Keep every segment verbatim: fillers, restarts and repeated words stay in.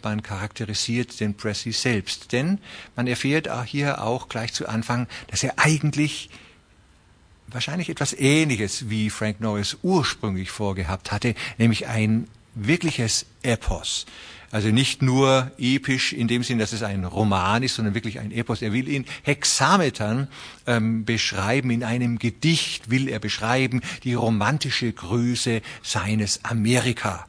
man charakterisiert den Presley selbst. Denn man erfährt auch hier auch gleich zu Anfang, dass er eigentlich wahrscheinlich etwas Ähnliches wie Frank Norris ursprünglich vorgehabt hatte, nämlich ein wirkliches Epos. Also nicht nur episch in dem Sinn, dass es ein Roman ist, sondern wirklich ein Epos. Er will in Hexametern ähm, beschreiben, in einem Gedicht will er beschreiben die romantische Größe seines Amerika.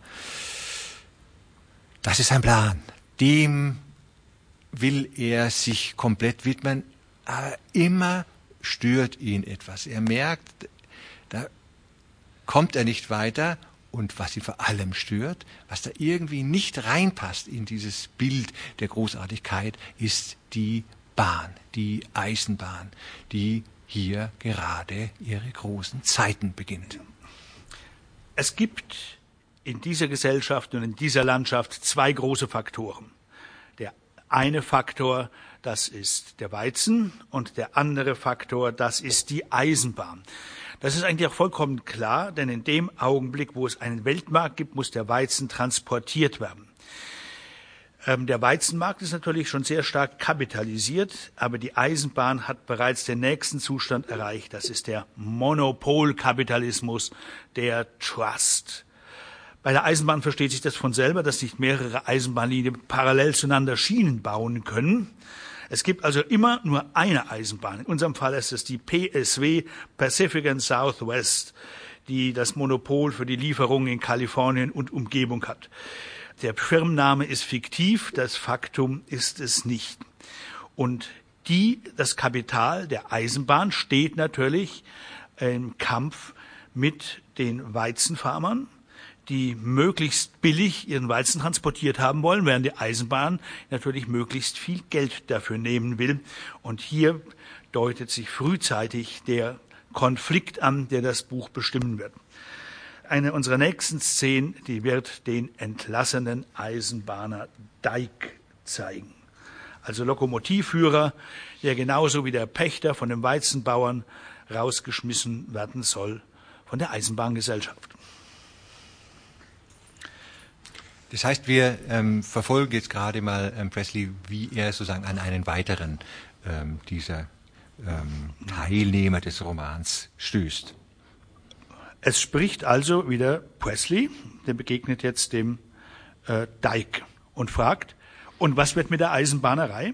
Das ist sein Plan. Dem will er sich komplett widmen. Aber immer stört ihn etwas. Er merkt, da kommt er nicht weiter. Und was ihn vor allem stört, was da irgendwie nicht reinpasst in dieses Bild der Großartigkeit, ist die Bahn, die Eisenbahn, die hier gerade ihre großen Zeiten beginnt. Es gibt in dieser Gesellschaft und in dieser Landschaft zwei große Faktoren. Der eine Faktor, das ist der Weizen, und der andere Faktor, das ist die Eisenbahn. Das ist eigentlich auch vollkommen klar, denn in dem Augenblick, wo es einen Weltmarkt gibt, muss der Weizen transportiert werden. Ähm, der Weizenmarkt ist natürlich schon sehr stark kapitalisiert, aber die Eisenbahn hat bereits den nächsten Zustand erreicht. Das ist der Monopolkapitalismus, der Trust. Bei der Eisenbahn versteht sich das von selber, dass nicht mehrere Eisenbahnlinien parallel zueinander Schienen bauen können. Es gibt also immer nur eine Eisenbahn. In unserem Fall ist es die P S W, Pacific and Southwest, die das Monopol für die Lieferungen in Kalifornien und Umgebung hat. Der Firmenname ist fiktiv, das Faktum ist es nicht. Und die, das Kapital der Eisenbahn steht natürlich im Kampf mit den Weizenfarmern, die möglichst billig ihren Weizen transportiert haben wollen, während die Eisenbahn natürlich möglichst viel Geld dafür nehmen will. Und hier deutet sich frühzeitig der Konflikt an, der das Buch bestimmen wird. Eine unserer nächsten Szenen, die wird den entlassenen Eisenbahner Dyke zeigen. Also Lokomotivführer, der genauso wie der Pächter von den Weizenbauern rausgeschmissen werden soll von der Eisenbahngesellschaft. Das heißt, wir ähm, verfolgen jetzt gerade mal ähm, Presley, wie er sozusagen an einen weiteren ähm, dieser ähm, Teilnehmer des Romans stößt. Es spricht also wieder Presley, der begegnet jetzt dem äh, Dyke und fragt, und was wird mit der Eisenbahnerei?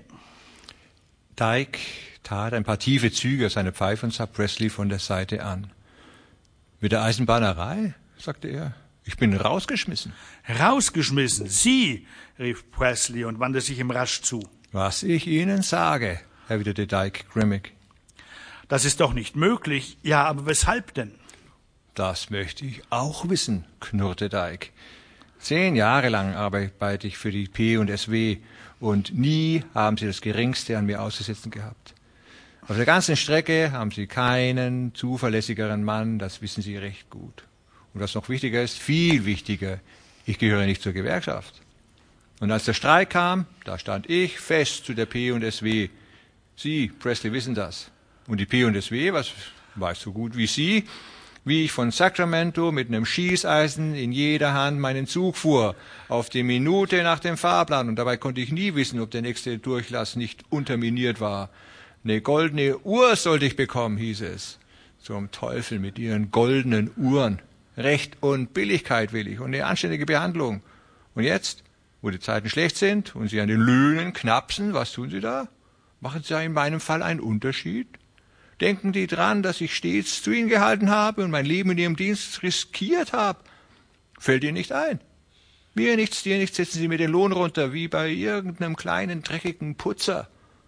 Dyke tat ein paar tiefe Züge aus seiner Pfeife und sah Presley von der Seite an. Mit der Eisenbahnerei, sagte er. Ich bin rausgeschmissen. Rausgeschmissen? Sie, rief Presley und wandte sich ihm rasch zu. Was ich Ihnen sage, erwiderte Dyke grimmig. Das ist doch nicht möglich. Ja, aber weshalb denn? Das möchte ich auch wissen, knurrte Dyke. Zehn Jahre lang arbeite ich für die P und S W und nie haben Sie das Geringste an mir auszusetzen gehabt. Auf der ganzen Strecke haben Sie keinen zuverlässigeren Mann, das wissen Sie recht gut. Und was noch wichtiger ist, viel wichtiger, ich gehöre nicht zur Gewerkschaft. Und als der Streik kam, da stand ich fest zu der P und S W. Sie, Presley, wissen das. Und die P und S W, was weiß so gut wie Sie, wie ich von Sacramento mit einem Schießeisen in jeder Hand meinen Zug fuhr, auf die Minute nach dem Fahrplan. Und dabei konnte ich nie wissen, ob der nächste Durchlass nicht unterminiert war. Eine goldene Uhr sollte ich bekommen, hieß es. Zum Teufel mit Ihren goldenen Uhren. Recht und Billigkeit will ich und eine anständige Behandlung. Und jetzt, wo die Zeiten schlecht sind und Sie an den Löhnen knapsen, was tun Sie da? Machen Sie da in meinem Fall einen Unterschied? Denken Sie dran, dass ich stets zu Ihnen gehalten habe und mein Leben in Ihrem Dienst riskiert habe? Fällt Ihnen nicht ein? Mir nichts, dir nichts, setzen Sie mir den Lohn runter, wie bei irgendeinem kleinen, dreckigen Putzer.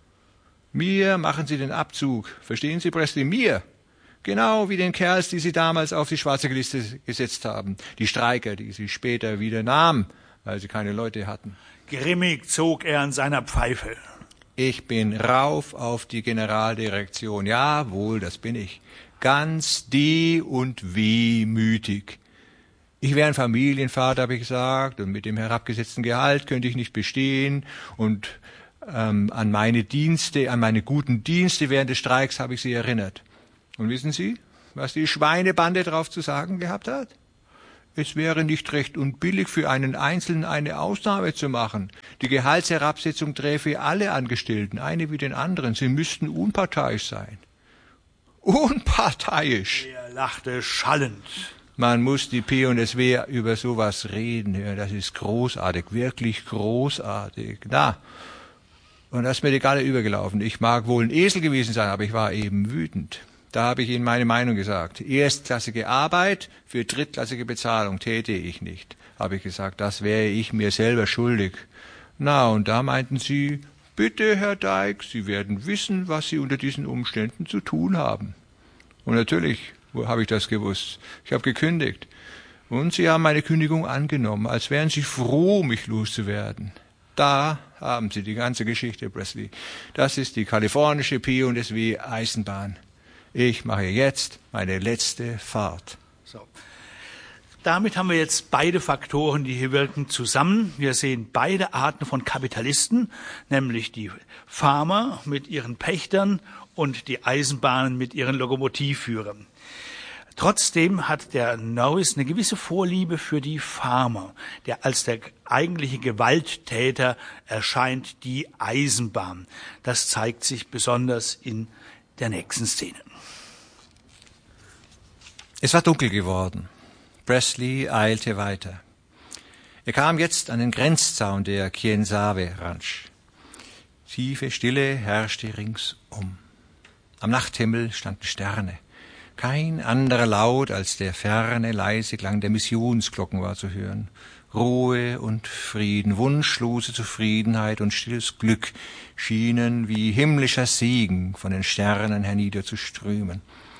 Mir machen Sie den Abzug. Verstehen Sie, Presley? Mir. Genau wie den Kerls, die Sie damals auf die schwarze Liste gesetzt haben. Die Streiker, die Sie später wieder nahmen, weil Sie keine Leute hatten. Grimmig zog er an seiner Pfeife. Ich bin rauf auf die Generaldirektion. Jawohl, das bin ich. Ganz de- und wehmütig. Ich wäre ein Familienvater, habe ich gesagt, und mit dem herabgesetzten Gehalt könnte ich nicht bestehen. Und ähm, an meine Dienste, an meine guten Dienste während des Streiks habe ich Sie erinnert. Und wissen Sie, was die Schweinebande drauf zu sagen gehabt hat? Es wäre nicht recht und billig für einen Einzelnen eine Ausnahme zu machen. Die Gehaltsherabsetzung träfe alle Angestellten, eine wie den anderen. Sie müssten unparteiisch sein. Unparteiisch? Er lachte schallend. Man muss die P und S W über sowas reden hören. Das ist großartig, wirklich großartig. Na, und das ist mir die Galle übergelaufen. Ich mag wohl ein Esel gewesen sein, aber ich war eben wütend. Da habe ich Ihnen meine Meinung gesagt. Erstklassige Arbeit für drittklassige Bezahlung täte ich nicht. Habe ich gesagt, das wäre ich mir selber schuldig. Na, und da meinten Sie, bitte, Herr Dyke, Sie werden wissen, was Sie unter diesen Umständen zu tun haben. Und natürlich, wo habe ich das gewusst? Ich habe gekündigt. Und Sie haben meine Kündigung angenommen, als wären Sie froh, mich loszuwerden. Da haben Sie die ganze Geschichte, Presley. Das ist die kalifornische P und S W Eisenbahn. Ich mache jetzt meine letzte Fahrt. So. Damit haben wir jetzt beide Faktoren, die hier wirken, zusammen. Wir sehen beide Arten von Kapitalisten, nämlich die Farmer mit ihren Pächtern und die Eisenbahnen mit ihren Lokomotivführern. Trotzdem hat der Norris eine gewisse Vorliebe für die Farmer. Der als der eigentliche Gewalttäter erscheint die Eisenbahn. Das zeigt sich besonders in der nächsten Szene. Es war dunkel geworden. Presley eilte weiter. Er kam jetzt an den Grenzzaun der Quien Sabe Ranch. Tiefe Stille herrschte ringsum. Am Nachthimmel standen Sterne. Kein anderer Laut als der ferne, leise Klang der Missionsglocken war zu hören. Ruhe und Frieden, wunschlose Zufriedenheit und stilles Glück schienen wie himmlischer Segen von den Sternen herniederzuströmen.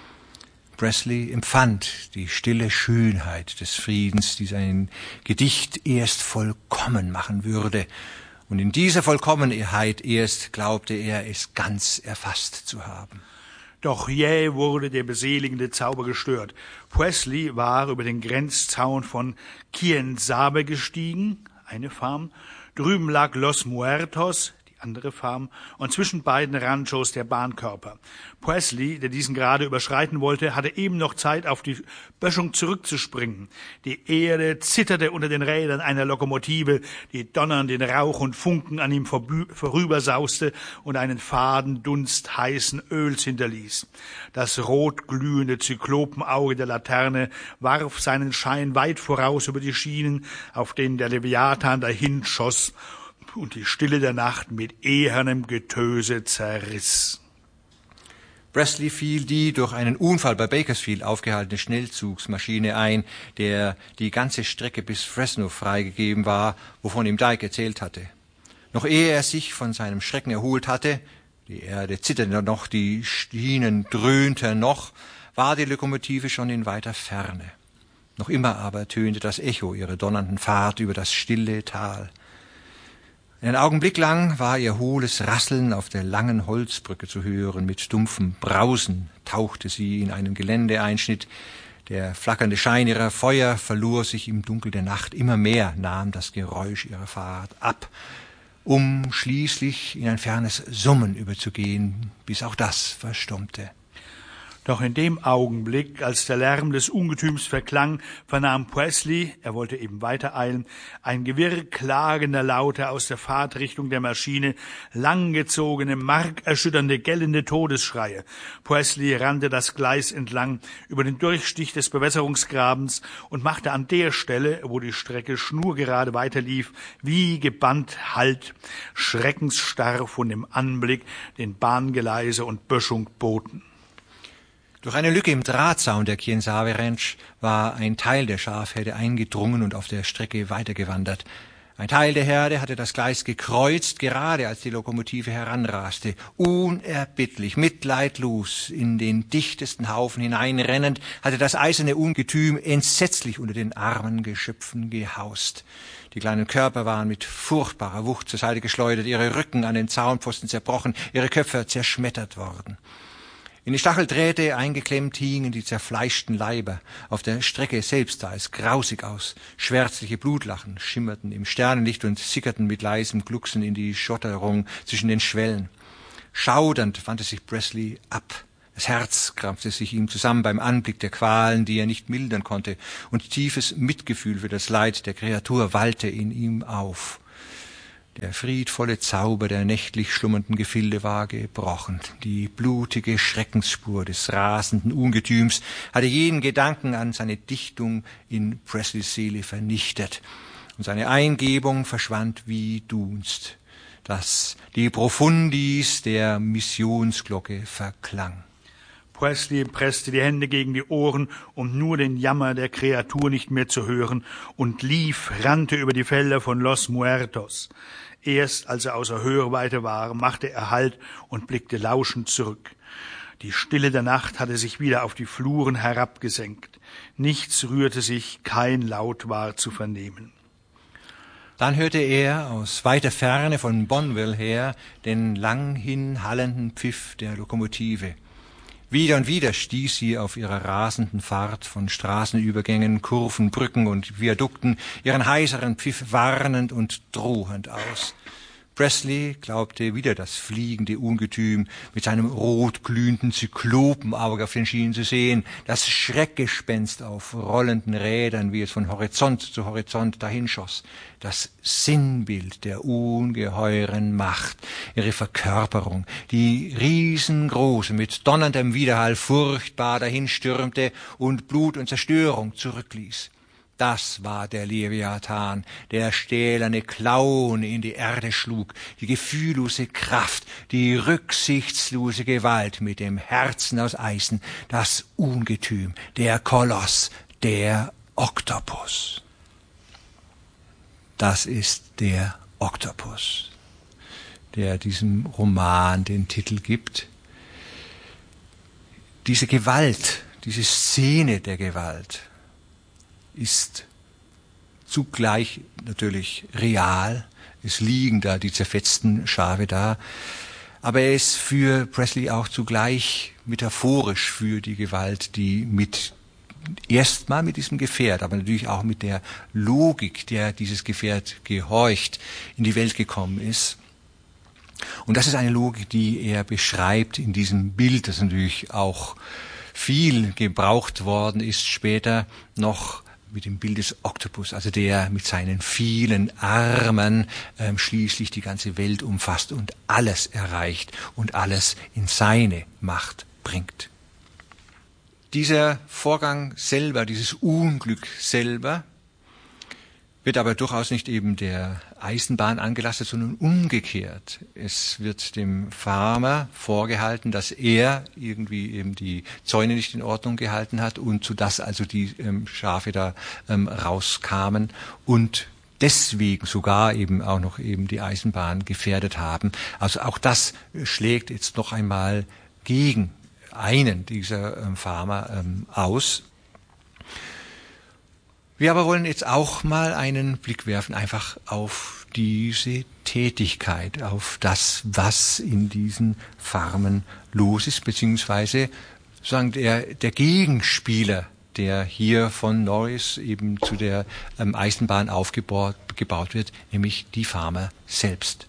Presley empfand die stille Schönheit des Friedens, die sein Gedicht erst vollkommen machen würde. Und in dieser Vollkommenheit erst glaubte er, es ganz erfasst zu haben. Doch jäh wurde der beseligende Zauber gestört. Presley war über den Grenzzaun von Quien Sabe gestiegen, eine Farm. Drüben lag Los Muertos, die andere Farm, und zwischen beiden Ranchos der Bahnkörper. Presley, der diesen gerade überschreiten wollte, hatte eben noch Zeit, auf die Böschung zurückzuspringen. Die Erde zitterte unter den Rädern einer Lokomotive, die donnernd in Rauch und Funken an ihm vorübersauste und einen faden Dunst heißen Öls hinterließ. Das rotglühende Zyklopenauge der Laterne warf seinen Schein weit voraus über die Schienen, auf denen der Leviathan dahinschoss und die Stille der Nacht mit ehernem Getöse zerriss. Presley fiel die durch einen Unfall bei Bakersfield aufgehaltene Schnellzugsmaschine ein, der die ganze Strecke bis Fresno freigegeben war, wovon ihm Dyke erzählt hatte. Noch ehe er sich von seinem Schrecken erholt hatte, die Erde zitterte noch, die Schienen dröhnten noch, war die Lokomotive schon in weiter Ferne. Noch immer aber tönte das Echo ihrer donnernden Fahrt über das stille Tal. Einen Augenblick lang war ihr hohles Rasseln auf der langen Holzbrücke zu hören. Mit dumpfem Brausen tauchte sie in einen Geländeeinschnitt. Der flackernde Schein ihrer Feuer verlor sich im Dunkel der Nacht. Immer mehr nahm das Geräusch ihrer Fahrt ab, um schließlich in ein fernes Summen überzugehen, bis auch das verstummte. Doch in dem Augenblick, als der Lärm des Ungetüms verklang, vernahm Presley, er wollte eben weitereilen, ein Gewirr klagender Laute aus der Fahrtrichtung der Maschine, langgezogene, markerschütternde, gellende Todesschreie. Presley rannte das Gleis entlang über den Durchstich des Bewässerungsgrabens und machte an der Stelle, wo die Strecke schnurgerade weiterlief, wie gebannt Halt, schreckensstarr von dem Anblick, den Bahngeleise und Böschung boten. Durch eine Lücke im Drahtzaun der Quien Sabe Ranch war ein Teil der Schafherde eingedrungen und auf der Strecke weitergewandert. Ein Teil der Herde hatte das Gleis gekreuzt, gerade als die Lokomotive heranraste. Unerbittlich, mitleidlos, in den dichtesten Haufen hineinrennend, hatte das eiserne Ungetüm entsetzlich unter den armen Geschöpfen gehaust. Die kleinen Körper waren mit furchtbarer Wucht zur Seite geschleudert, ihre Rücken an den Zaunpfosten zerbrochen, ihre Köpfe zerschmettert worden. In die Stacheldrähte eingeklemmt hingen die zerfleischten Leiber. Auf der Strecke selbst sah es grausig aus. Schwärzliche Blutlachen schimmerten im Sternenlicht und sickerten mit leisem Glucksen in die Schotterung zwischen den Schwellen. Schaudernd wandte sich Presley ab, Das Herz krampfte sich ihm zusammen beim Anblick der Qualen, die er nicht mildern konnte, und tiefes Mitgefühl für das Leid der Kreatur wallte in ihm auf. Der friedvolle Zauber der nächtlich schlummernden Gefilde war gebrochen. Die blutige Schreckensspur des rasenden Ungetüms hatte jeden Gedanken an seine Dichtung in Presleys Seele vernichtet, und seine Eingebung verschwand wie Dunst, dass die Profundis der Missionsglocke verklang. Presley presste die Hände gegen die Ohren, um nur den Jammer der Kreatur nicht mehr zu hören, und lief, rannte über die Felder von Los Muertos. Erst als er außer Hörweite war, machte er Halt und blickte lauschend zurück. Die Stille der Nacht hatte sich wieder auf die Fluren herabgesenkt. Nichts rührte sich, kein Laut war zu vernehmen. Dann hörte er aus weiter Ferne von Bonneville her den langhin hallenden Pfiff der Lokomotive. Wieder und wieder stieß sie auf ihrer rasenden Fahrt von Straßenübergängen, Kurven, Brücken und Viadukten ihren heiseren Pfiff warnend und drohend aus. Presley glaubte wieder das fliegende Ungetüm mit seinem rotglühenden Zyklopenauge auf den Schienen zu sehen, das Schreckgespenst auf rollenden Rädern, wie es von Horizont zu Horizont dahinschoss, das Sinnbild der ungeheuren Macht, ihre Verkörperung, die riesengroße, mit donnerndem Widerhall furchtbar dahinstürmte und Blut und Zerstörung zurückließ. Das war der Leviathan, der stählerne Clown in die Erde schlug, die gefühllose Kraft, die rücksichtslose Gewalt mit dem Herzen aus Eisen, das Ungetüm, der Koloss, der Oktopus. Das ist der Oktopus, der diesem Roman den Titel gibt. Diese Gewalt, diese Szene der Gewalt ist zugleich natürlich real. Es liegen da die zerfetzten Schafe da. Aber er ist für Presley auch zugleich metaphorisch für die Gewalt, die mit erstmal mit diesem Gefährt, aber natürlich auch mit der Logik, der dieses Gefährt gehorcht, in die Welt gekommen ist. Und das ist eine Logik, die er beschreibt in diesem Bild, das natürlich auch viel gebraucht worden ist später noch, mit dem Bild des Oktopus, also der mit seinen vielen Armen ähm, schließlich die ganze Welt umfasst und alles erreicht und alles in seine Macht bringt. Dieser Vorgang selber, dieses Unglück selber, wird aber durchaus nicht eben der Eisenbahn angelastet, sondern umgekehrt. Es wird dem Farmer vorgehalten, dass er irgendwie eben die Zäune nicht in Ordnung gehalten hat und zu das also die ähm, Schafe da ähm, rauskamen und deswegen sogar eben auch noch eben die Eisenbahn gefährdet haben. Also auch das schlägt jetzt noch einmal gegen einen dieser ähm, Farmer ähm, aus. Wir aber wollen jetzt auch mal einen Blick werfen, einfach auf diese Tätigkeit, auf das, was in diesen Farmen los ist, beziehungsweise sozusagen der, der Gegenspieler, der hier von Norris eben zu der ähm, Eisenbahn aufgebaut gebaut wird, nämlich die Farmer selbst.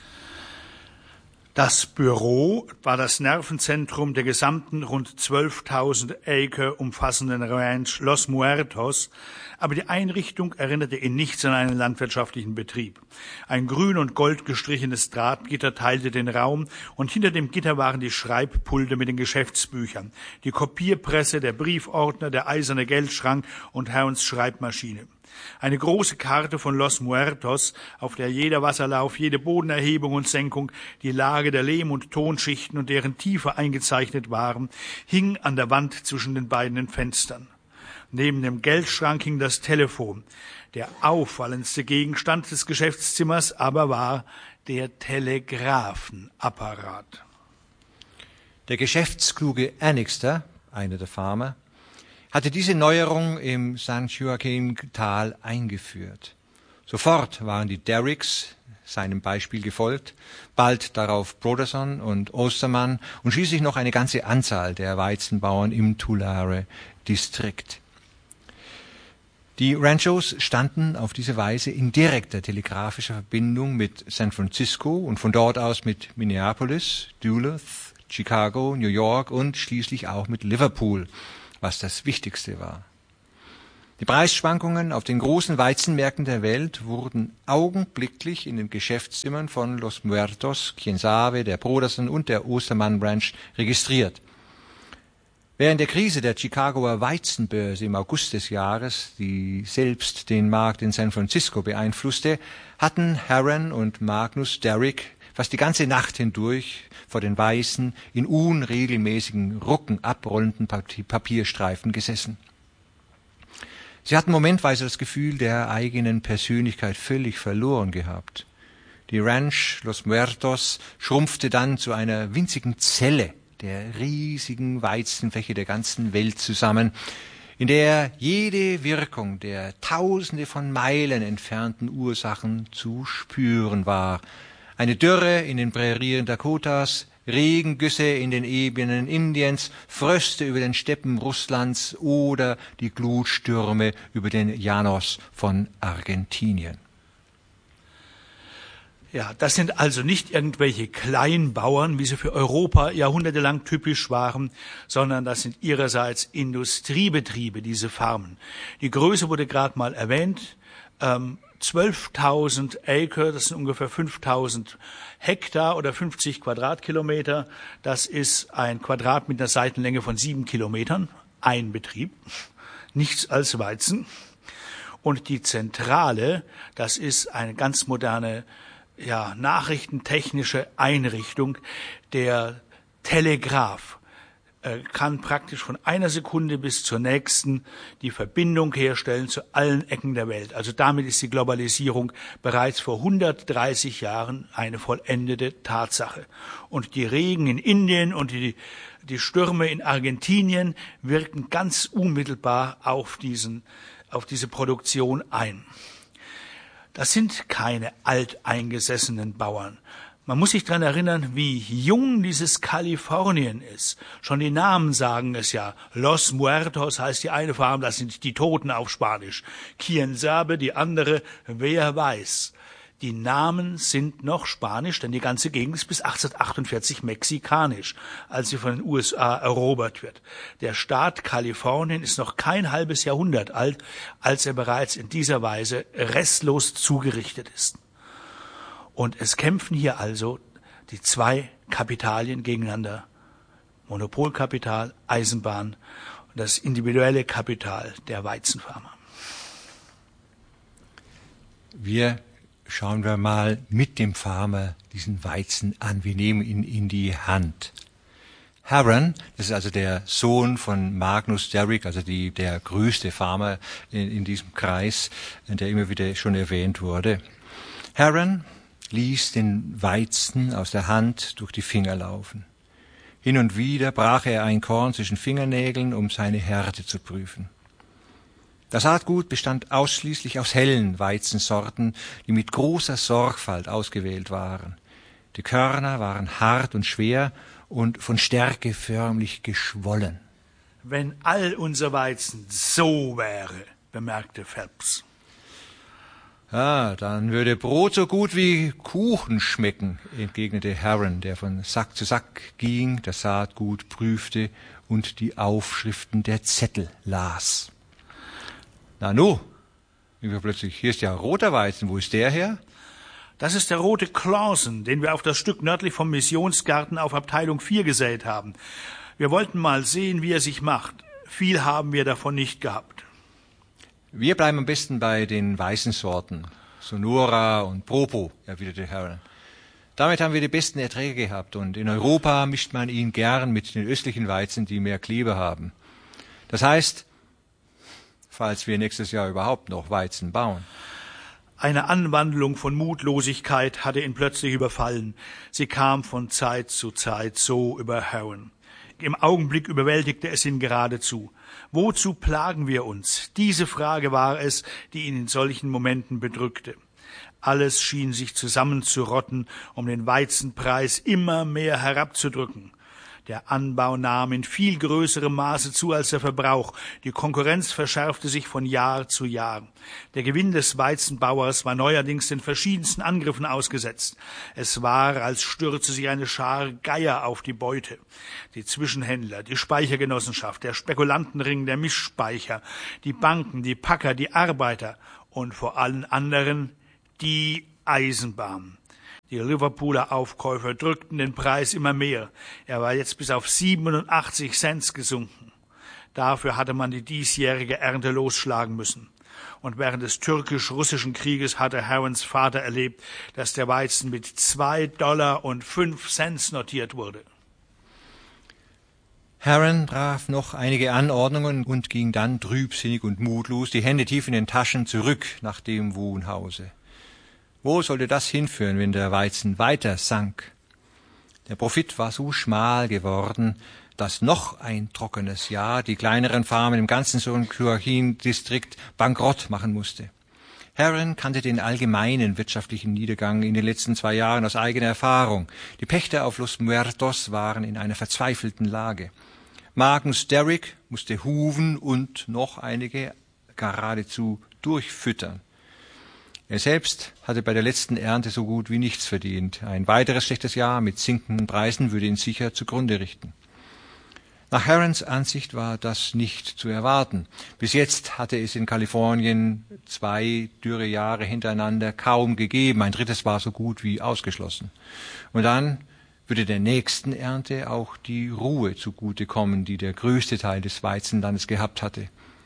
Das Büro war das Nervenzentrum der gesamten rund zwölftausend Acre umfassenden Ranch Los Muertos, aber die Einrichtung erinnerte in nichts an einen landwirtschaftlichen Betrieb. Ein grün und gold gestrichenes Drahtgitter teilte den Raum und hinter dem Gitter waren die Schreibpulte mit den Geschäftsbüchern, die Kopierpresse, der Briefordner, der eiserne Geldschrank und Herrns Schreibmaschine. Eine große Karte von Los Muertos, auf der jeder Wasserlauf, jede Bodenerhebung und Senkung, die Lage der Lehm- und Tonschichten und deren Tiefe eingezeichnet waren, hing an der Wand zwischen den beiden Fenstern. Neben dem Geldschrank hing das Telefon. Der auffallendste Gegenstand des Geschäftszimmers aber war der Telegraphenapparat. Der geschäftskluge Annixter, einer der Farmer, hatte diese Neuerung im San Joaquin-Tal eingeführt. Sofort waren die Derricks seinem Beispiel gefolgt, bald darauf Broderson und Ostermann und schließlich noch eine ganze Anzahl der Weizenbauern im Tulare-Distrikt. Die Ranchos standen auf diese Weise in direkter telegrafischer Verbindung mit San Francisco und von dort aus mit Minneapolis, Duluth, Chicago, New York und schließlich auch mit Liverpool, was das Wichtigste war. Die Preisschwankungen auf den großen Weizenmärkten der Welt wurden augenblicklich in den Geschäftszimmern von Los Muertos, Quien Sabe, der Broderson und der Ostermann Ranch registriert. Während der Krise der Chicagoer Weizenbörse im August des Jahres, die selbst den Markt in San Francisco beeinflusste, hatten Herron und Magnus Derrick fast die ganze Nacht hindurch vor den weißen, in unregelmäßigen Rucken abrollenden Papierstreifen gesessen. Sie hatten momentweise das Gefühl der eigenen Persönlichkeit völlig verloren gehabt. Die Ranch Los Muertos schrumpfte dann zu einer winzigen Zelle der riesigen Weizenfläche der ganzen Welt zusammen, in der jede Wirkung der tausende von Meilen entfernten Ursachen zu spüren war. Eine Dürre in den Prärien Dakotas, Regengüsse in den Ebenen Indiens, Fröste über den Steppen Russlands oder die Glutstürme über den Llanos von Argentinien. Ja, das sind also nicht irgendwelche Kleinbauern, wie sie für Europa jahrhundertelang typisch waren, sondern das sind ihrerseits Industriebetriebe, diese Farmen. Die Größe wurde gerade mal erwähnt, ähm, zwölftausend Acre, das sind ungefähr fünftausend Hektar oder fünfzig Quadratkilometer. Das ist ein Quadrat mit einer Seitenlänge von sieben Kilometern, ein Betrieb, nichts als Weizen. Und die Zentrale, das ist eine ganz moderne ja, nachrichtentechnische Einrichtung, der Telegraph äh, kann praktisch von einer Sekunde bis zur nächsten die Verbindung herstellen zu allen Ecken der Welt. Also damit ist die Globalisierung bereits vor hundertdreißig Jahren eine vollendete Tatsache. Und die Regen in Indien und die, die Stürme in Argentinien wirken ganz unmittelbar auf diesen, auf diese Produktion ein. Das sind keine alteingesessenen Bauern. Man muss sich daran erinnern, wie jung dieses Kalifornien ist. Schon die Namen sagen es ja. Los Muertos heißt die eine Farm, das sind die Toten auf Spanisch. Quien Sabe, die andere, wer weiß. Die Namen sind noch Spanisch, denn die ganze Gegend ist bis achtzehnhundertachtundvierzig mexikanisch, als sie von den U S A erobert wird. Der Staat Kalifornien ist noch kein halbes Jahrhundert alt, als er bereits in dieser Weise restlos zugerichtet ist. Und es kämpfen hier also die zwei Kapitalien gegeneinander. Monopolkapital, Eisenbahn und das individuelle Kapital der Weizenfarmer. Wir Schauen wir mal mit dem Farmer diesen Weizen an. Wir nehmen ihn in die Hand. Herron, das ist also der Sohn von Magnus Derrick, also die, der größte Farmer in, in diesem Kreis, der immer wieder schon erwähnt wurde. Herron ließ den Weizen aus der Hand durch die Finger laufen. Hin und wieder brach er ein Korn zwischen Fingernägeln, um seine Härte zu prüfen. Das Saatgut bestand ausschließlich aus hellen Weizensorten, die mit großer Sorgfalt ausgewählt waren. Die Körner waren hart und schwer und von Stärke förmlich geschwollen. Wenn all unser Weizen so wäre, bemerkte Phelps. Ah, dann würde Brot so gut wie Kuchen schmecken, entgegnete Herron, der von Sack zu Sack ging, das Saatgut prüfte und die Aufschriften der Zettel las. Na nu, plötzlich, hier ist ja roter Weizen, wo ist der her? Das ist der rote Clausen, den wir auf das Stück nördlich vom Missionsgarten auf Abteilung vier gesät haben. Wir wollten mal sehen, wie er sich macht. Viel haben wir davon nicht gehabt. Wir bleiben am besten bei den weißen Sorten, Sonora und Propo, erwiderte Herron. Damit haben wir die besten Erträge gehabt und in Europa mischt man ihn gern mit den östlichen Weizen, die mehr Kleber haben. Das heißt, falls wir nächstes Jahr überhaupt noch Weizen bauen. Eine Anwandlung von Mutlosigkeit hatte ihn plötzlich überfallen. Sie kam von Zeit zu Zeit so über Herron. Im Augenblick überwältigte es ihn geradezu. Wozu plagen wir uns? Diese Frage war es, die ihn in solchen Momenten bedrückte. Alles schien sich zusammenzurotten, um den Weizenpreis immer mehr herabzudrücken. Der Anbau nahm in viel größerem Maße zu als der Verbrauch. Die Konkurrenz verschärfte sich von Jahr zu Jahr. Der Gewinn des Weizenbauers war neuerdings den verschiedensten Angriffen ausgesetzt. Es war, als stürze sich eine Schar Geier auf die Beute. Die Zwischenhändler, die Speichergenossenschaft, der Spekulantenring, der Mischspeicher, die Banken, die Packer, die Arbeiter und vor allen anderen die Eisenbahn. Die Liverpooler Aufkäufer drückten den Preis immer mehr. Er war jetzt bis auf siebenundachtzig Cent gesunken. Dafür hatte man die diesjährige Ernte losschlagen müssen. Und während des türkisch-russischen Krieges hatte Harrons Vater erlebt, dass der Weizen mit zwei Dollar und fünf Cent notiert wurde. Harron traf noch einige Anordnungen und ging dann trübsinnig und mutlos, die Hände tief in den Taschen, zurück nach dem Wohnhause. Wo sollte das hinführen, wenn der Weizen weiter sank? Der Profit war so schmal geworden, dass noch ein trockenes Jahr die kleineren Farmen im ganzen Joachim-Distrikt bankrott machen musste. Harron kannte den allgemeinen wirtschaftlichen Niedergang in den letzten zwei Jahren aus eigener Erfahrung. Die Pächter auf Los Muertos waren in einer verzweifelten Lage. Magnus Derrick musste huven und noch einige geradezu durchfüttern. Er selbst hatte bei der letzten Ernte so gut wie nichts verdient. Ein weiteres schlechtes Jahr mit sinkenden Preisen würde ihn sicher zugrunde richten. Nach Harrons Ansicht war das nicht zu erwarten. Bis jetzt hatte es in Kalifornien zwei dürre Jahre hintereinander kaum gegeben. Ein drittes war so gut wie ausgeschlossen. Und dann würde der nächsten Ernte auch die Ruhe zugutekommen, die der größte Teil des Weizenlandes gehabt hatte.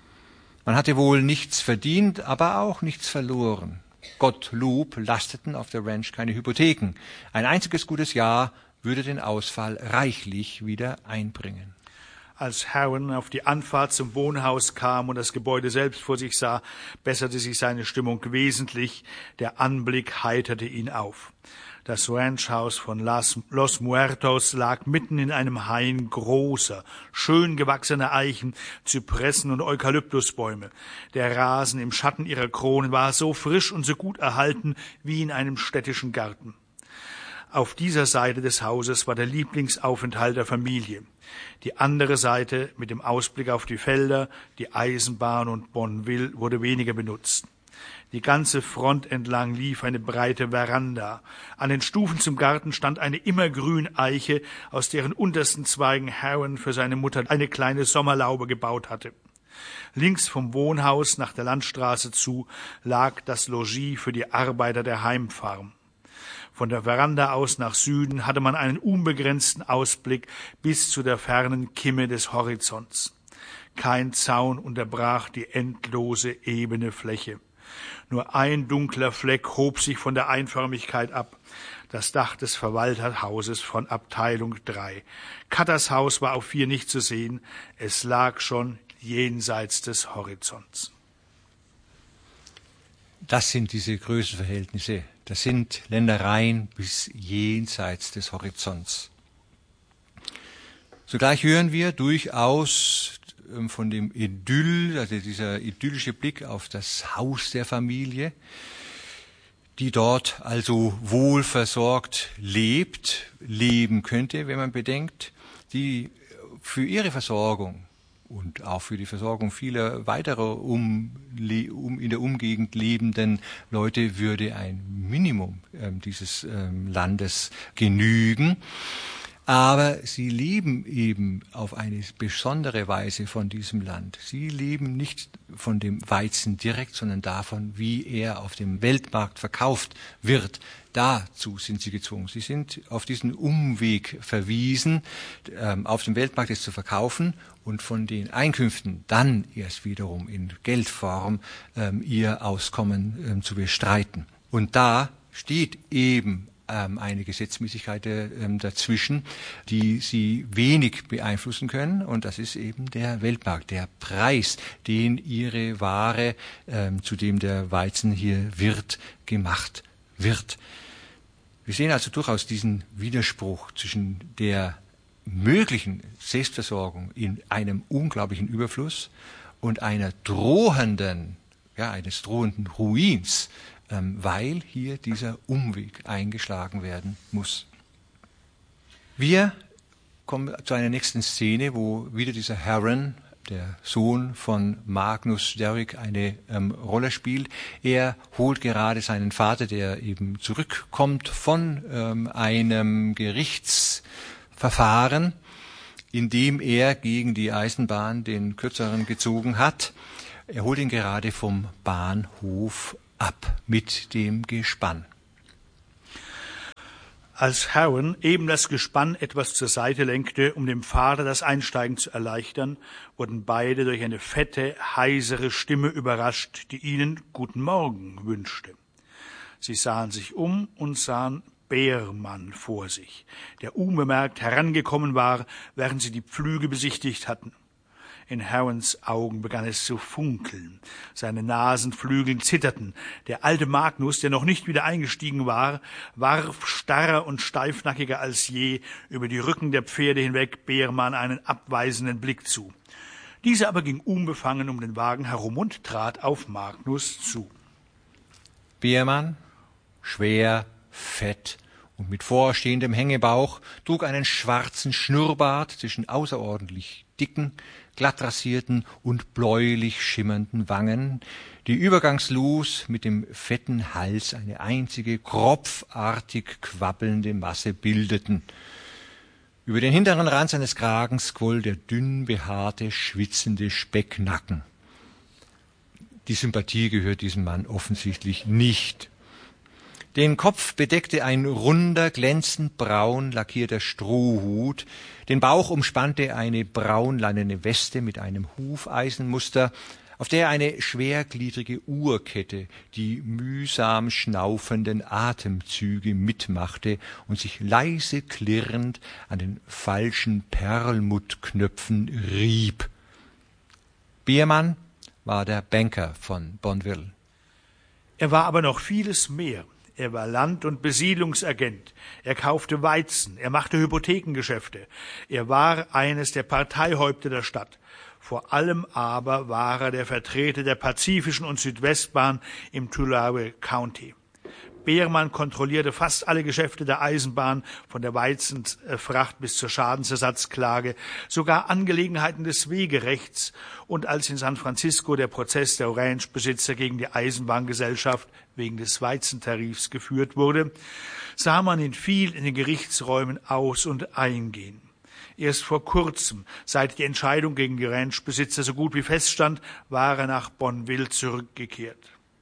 Man hatte wohl nichts verdient, aber auch nichts verloren. Gottlob lasteten auf der Ranch keine Hypotheken. Ein einziges gutes Jahr würde den Ausfall reichlich wieder einbringen. Als Harron auf die Anfahrt zum Wohnhaus kam und das Gebäude selbst vor sich sah, besserte sich seine Stimmung wesentlich. Der Anblick heiterte ihn auf. Das Ranchhaus von Las, Los Muertos lag mitten in einem Hain großer, schön gewachsener Eichen, Zypressen und Eukalyptusbäume. Der Rasen im Schatten ihrer Kronen war so frisch und so gut erhalten wie in einem städtischen Garten. Auf dieser Seite des Hauses war der Lieblingsaufenthalt der Familie. Die andere Seite mit dem Ausblick auf die Felder, die Eisenbahn und Bonneville wurde weniger benutzt. Die ganze Front entlang lief eine breite Veranda. An den Stufen zum Garten stand eine immergrün Eiche, aus deren untersten Zweigen Harron für seine Mutter eine kleine Sommerlaube gebaut hatte. Links vom Wohnhaus nach der Landstraße zu lag das Logis für die Arbeiter der Heimfarm. Von der Veranda aus nach Süden hatte man einen unbegrenzten Ausblick bis zu der fernen Kimme des Horizonts. Kein Zaun unterbrach die endlose, ebene Fläche. Nur ein dunkler Fleck hob sich von der Einförmigkeit ab, das Dach des Verwalterhauses von Abteilung drei. Cutters Haus war auf vier nicht zu sehen, es lag schon jenseits des Horizonts. Das sind diese Größenverhältnisse, das sind Ländereien bis jenseits des Horizonts. Zugleich hören wir durchaus von dem Idyll, also dieser idyllische Blick auf das Haus der Familie, die dort also wohlversorgt lebt, leben könnte, wenn man bedenkt, die für ihre Versorgung und auch für die Versorgung vieler weiterer um, um in der Umgegend lebenden Leute würde ein Minimum äh, dieses äh, Landes genügen. Aber sie leben eben auf eine besondere Weise von diesem Land. Sie leben nicht von dem Weizen direkt, sondern davon, wie er auf dem Weltmarkt verkauft wird. Dazu sind sie gezwungen. Sie sind auf diesen Umweg verwiesen, ähm, auf dem Weltmarkt es zu verkaufen und von den Einkünften dann erst wiederum in Geldform ähm, ihr Auskommen ähm, zu bestreiten. Und da steht eben eine Gesetzmäßigkeit dazwischen, die sie wenig beeinflussen können, und das ist eben der Weltmarkt, der Preis, den ihre Ware, ähm, zu dem der Weizen hier wird, gemacht wird. Wir sehen also durchaus diesen Widerspruch zwischen der möglichen Selbstversorgung in einem unglaublichen Überfluss und einer drohenden, ja, eines drohenden Ruins, weil hier dieser Umweg eingeschlagen werden muss. Wir kommen wir zu einer nächsten Szene, wo wieder dieser Harren, der Sohn von Magnus Derrick, eine ähm, Rolle spielt. Er holt gerade seinen Vater, der eben zurückkommt von ähm, einem Gerichtsverfahren, in dem er gegen die Eisenbahn den Kürzeren gezogen hat. Er holt ihn gerade vom Bahnhof ab mit dem Gespann. Als Harren eben das Gespann etwas zur Seite lenkte, um dem Vater das Einsteigen zu erleichtern, wurden beide durch eine fette, heisere Stimme überrascht, die ihnen Guten Morgen wünschte. Sie sahen sich um und sahen Beermann vor sich, der unbemerkt herangekommen war, während sie die Pflüge besichtigt hatten. In Harrens Augen begann es zu funkeln. Seine Nasenflügel zitterten. Der alte Magnus, der noch nicht wieder eingestiegen war, warf starrer und steifnackiger als je über die Rücken der Pferde hinweg Beermann einen abweisenden Blick zu. Dieser aber ging unbefangen um den Wagen herum und trat auf Magnus zu. Beermann, schwer, fett und mit vorstehendem Hängebauch, trug einen schwarzen Schnurrbart zwischen außerordentlich dicken, glatt rasierten und bläulich schimmernden Wangen, die übergangslos mit dem fetten Hals eine einzige kropfartig quabbelnde Masse bildeten. Über den hinteren Rand seines Kragens quoll der dünn behaarte, schwitzende Specknacken. Die Sympathie gehört diesem Mann offensichtlich nicht. Den Kopf bedeckte ein runder, glänzend braun lackierter Strohhut, den Bauch umspannte eine braunleinene Weste mit einem Hufeisenmuster, auf der eine schwergliedrige Uhrkette die mühsam schnaufenden Atemzüge mitmachte und sich leise klirrend an den falschen Perlmuttknöpfen rieb. Beermann war der Banker von Bonneville. Er war aber noch vieles mehr. Er war Land- und Besiedlungsagent. Er kaufte Weizen. Er machte Hypothekengeschäfte. Er war eines der Parteihäupter der Stadt. Vor allem aber war er der Vertreter der Pazifischen und Südwestbahn im Tulare County. Beermann kontrollierte fast alle Geschäfte der Eisenbahn, von der Weizenfracht bis zur Schadensersatzklage, sogar Angelegenheiten des Wegerechts. Und als in San Francisco der Prozess der Ranchbesitzer gegen die Eisenbahngesellschaft wegen des Weizentarifs geführt wurde, sah man ihn viel in den Gerichtsräumen aus- und eingehen. Erst vor kurzem, seit die Entscheidung gegen die Ranchbesitzer so gut wie feststand, war er nach Bonneville zurückgekehrt.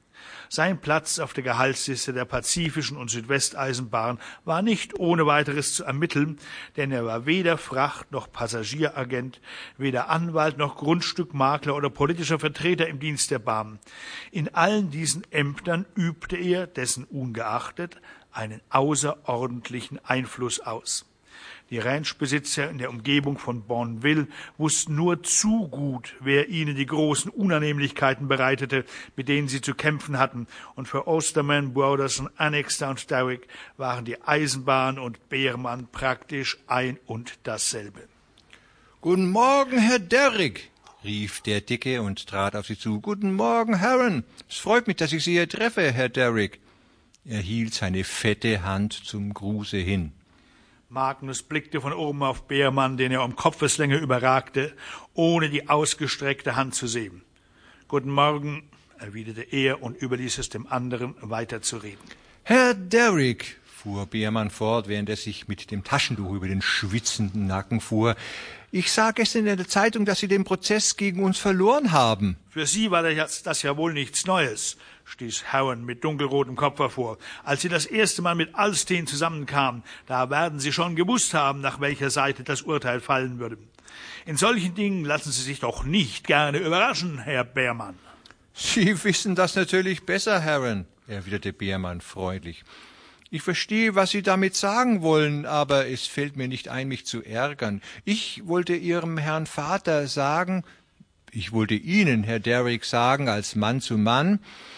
Sein Platz auf der Gehaltsliste der Pazifischen und Südwesteisenbahn war nicht ohne weiteres zu ermitteln, denn er war weder Fracht- noch Passagieragent, weder Anwalt noch Grundstückmakler oder politischer Vertreter im Dienst der Bahn. In allen diesen Ämtern übte er, dessen ungeachtet, einen außerordentlichen Einfluss aus. Die Ranchbesitzer in der Umgebung von Bonneville wussten nur zu gut, wer ihnen die großen Unannehmlichkeiten bereitete, mit denen sie zu kämpfen hatten. Und für Osterman, Broderson, Annixter und Derrick waren die Eisenbahn und Beermann praktisch ein und dasselbe. »Guten Morgen, Herr Derrick«, rief der Dicke und trat auf sie zu. »Guten Morgen, Harren. Es freut mich, dass ich Sie hier treffe, Herr Derrick.« Er hielt seine fette Hand zum Gruße hin. Magnus blickte von oben auf Beermann, den er um Kopfeslänge überragte, ohne die ausgestreckte Hand zu sehen. »Guten Morgen«, erwiderte er und überließ es dem anderen, weiterzureden. »Herr Derrick«, fuhr Beermann fort, während er sich mit dem Taschentuch über den schwitzenden Nacken fuhr, »ich sah gestern in der Zeitung, dass Sie den Prozess gegen uns verloren haben.« »Für Sie war das, das ja wohl nichts Neues«, stieß Harren mit dunkelrotem Kopf hervor. »Als Sie das erste Mal mit Alsteen zusammenkamen, da werden Sie schon gewusst haben, nach welcher Seite das Urteil fallen würde. In solchen Dingen lassen Sie sich doch nicht gerne überraschen, Herr Beermann.« »Sie wissen das natürlich besser, Harren«, erwiderte Beermann freundlich. »Ich verstehe, was Sie damit sagen wollen, aber es fällt mir nicht ein, mich zu ärgern. Ich wollte Ihrem Herrn Vater sagen, ich wollte Ihnen, Herr Derrick, sagen, als Mann zu Mann,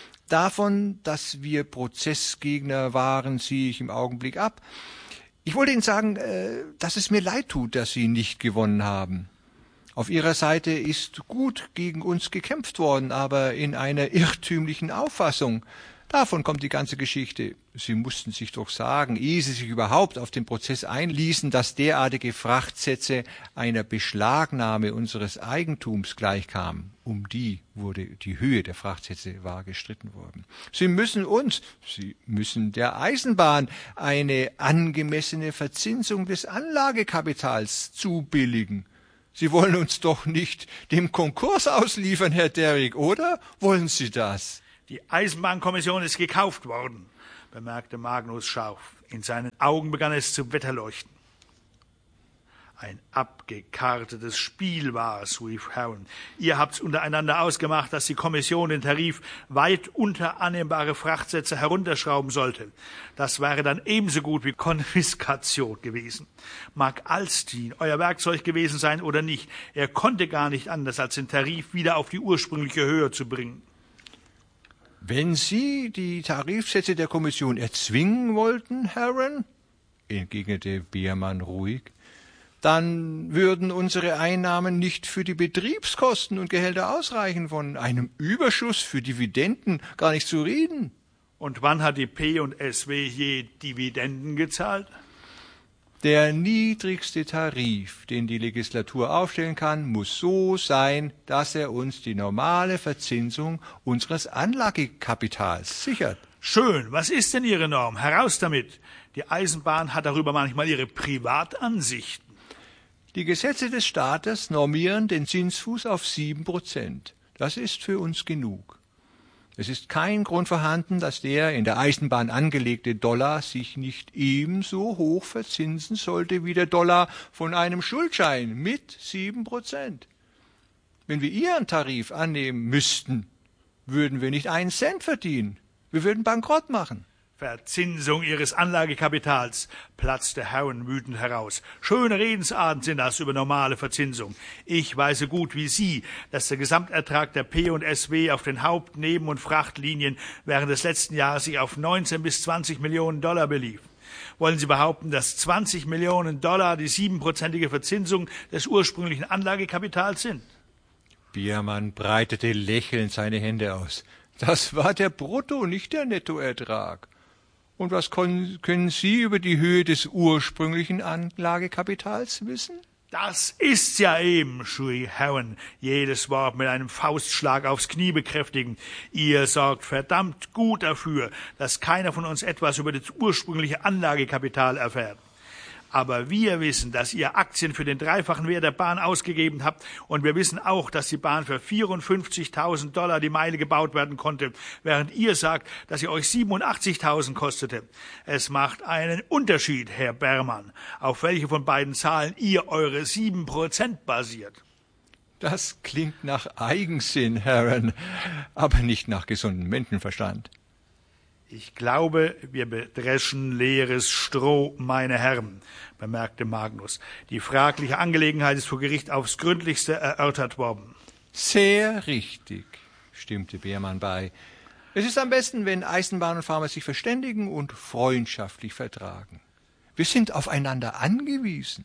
davon, dass wir Prozessgegner waren, ziehe ich im Augenblick ab. Ich wollte Ihnen sagen, dass es mir leid tut, dass Sie nicht gewonnen haben. Auf Ihrer Seite ist gut gegen uns gekämpft worden, aber in einer irrtümlichen Auffassung. Davon kommt die ganze Geschichte. Sie mussten sich doch sagen, ehe Sie sich überhaupt auf den Prozess einließen, dass derartige Frachtsätze einer Beschlagnahme unseres Eigentums gleichkamen. Um die wurde die Höhe der Frachtsätze wahr gestritten worden. Sie müssen uns, Sie müssen der Eisenbahn eine angemessene Verzinsung des Anlagekapitals zubilligen. Sie wollen uns doch nicht dem Konkurs ausliefern, Herr Derrick, oder? Wollen Sie das? Die Eisenbahnkommission ist gekauft worden, bemerkte Magnus scharf. In seinen Augen begann es zu wetterleuchten. Ein abgekartetes Spiel war's, rief Harron. Ihr habt's untereinander ausgemacht, dass die Kommission den Tarif weit unter annehmbare Frachtsätze herunterschrauben sollte. Das wäre dann ebenso gut wie Konfiskation gewesen. Mag Alstin euer Werkzeug gewesen sein oder nicht, er konnte gar nicht anders, als den Tarif wieder auf die ursprüngliche Höhe zu bringen. Wenn Sie die Tarifsätze der Kommission erzwingen wollten, Harron, entgegnete Biermann ruhig, dann würden unsere Einnahmen nicht für die Betriebskosten und Gehälter ausreichen, von einem Überschuss für Dividenden gar nicht zu reden. Und wann hat die P und S W je Dividenden gezahlt? Der niedrigste Tarif, den die Legislatur aufstellen kann, muss so sein, dass er uns die normale Verzinsung unseres Anlagekapitals sichert. Schön, was ist denn Ihre Norm? Heraus damit. Die Eisenbahn hat darüber manchmal ihre Privatansichten. Die Gesetze des Staates normieren den Zinsfuß auf sieben Prozent. Das ist für uns genug. Es ist kein Grund vorhanden, dass der in der Eisenbahn angelegte Dollar sich nicht ebenso hoch verzinsen sollte wie der Dollar von einem Schuldschein mit sieben Prozent. Wenn wir Ihren Tarif annehmen müssten, würden wir nicht einen Cent verdienen. Wir würden bankrott machen. Verzinsung Ihres Anlagekapitals, platzte Harron wütend heraus. Schöne Redensarten sind das über normale Verzinsung. Ich weiß so gut wie Sie, dass der Gesamtertrag der P und S W auf den Haupt-, Neben- und Frachtlinien während des letzten Jahres sich auf neunzehn bis zwanzig Millionen Dollar belief. Wollen Sie behaupten, dass zwanzig Millionen Dollar die siebenprozentige Verzinsung des ursprünglichen Anlagekapitals sind? Biermann breitete lächelnd seine Hände aus. Das war der Brutto, nicht der Nettoertrag. Und was können Sie über die Höhe des ursprünglichen Anlagekapitals wissen? Das ist's ja eben, schrie Harron, jedes Wort mit einem Faustschlag aufs Knie bekräftigend. Ihr sorgt verdammt gut dafür, dass keiner von uns etwas über das ursprüngliche Anlagekapital erfährt. Aber wir wissen, dass ihr Aktien für den dreifachen Wert der Bahn ausgegeben habt, und wir wissen auch, dass die Bahn für vierundfünfzigtausend Dollar die Meile gebaut werden konnte, während ihr sagt, dass sie euch siebenundachtzigtausend kostete. Es macht einen Unterschied, Herr Berman, auf welche von beiden Zahlen ihr eure sieben Prozent basiert. Das klingt nach Eigensinn, Harron, aber nicht nach gesundem Menschenverstand. Ich glaube, wir bedreschen leeres Stroh, meine Herren, bemerkte Magnus. Die fragliche Angelegenheit ist vor Gericht aufs Gründlichste erörtert worden. Sehr richtig, stimmte Biermann bei. Es ist am besten, wenn Eisenbahn und Farmer sich verständigen und freundschaftlich vertragen. Wir sind aufeinander angewiesen.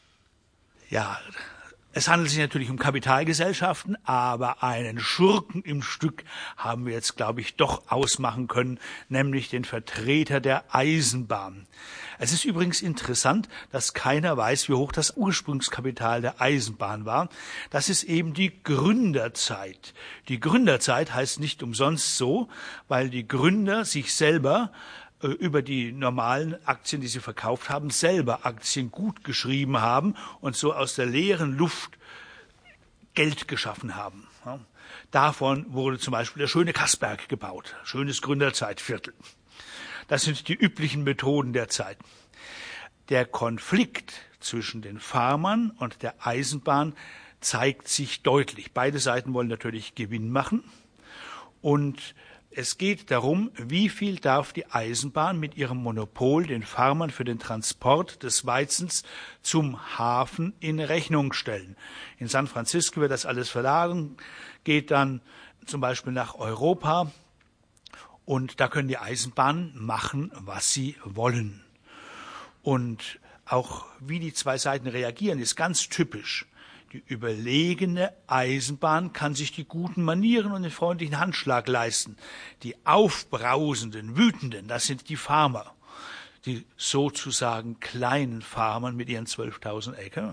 Ja, es handelt sich natürlich um Kapitalgesellschaften, aber einen Schurken im Stück haben wir jetzt, glaube ich, doch ausmachen können, nämlich den Vertreter der Eisenbahn. Es ist übrigens interessant, dass keiner weiß, wie hoch das Ursprungskapital der Eisenbahn war. Das ist eben die Gründerzeit. Die Gründerzeit heißt nicht umsonst so, weil die Gründer sich selber über die normalen Aktien, die sie verkauft haben, selber Aktien gut geschrieben haben und so aus der leeren Luft Geld geschaffen haben. Davon wurde zum Beispiel der schöne Kassberg gebaut, schönes Gründerzeitviertel. Das sind die üblichen Methoden der Zeit. Der Konflikt zwischen den Farmern und der Eisenbahn zeigt sich deutlich. Beide Seiten wollen natürlich Gewinn machen, und es geht darum, wie viel darf die Eisenbahn mit ihrem Monopol den Farmern für den Transport des Weizens zum Hafen in Rechnung stellen. In San Francisco wird das alles verladen, geht dann zum Beispiel nach Europa, und da können die Eisenbahnen machen, was sie wollen. Und auch wie die zwei Seiten reagieren, ist ganz typisch. Die überlegene Eisenbahn kann sich die guten Manieren und den freundlichen Handschlag leisten. Die aufbrausenden, wütenden, das sind die Farmer, die sozusagen kleinen Farmer mit ihren zwölftausend Äcker.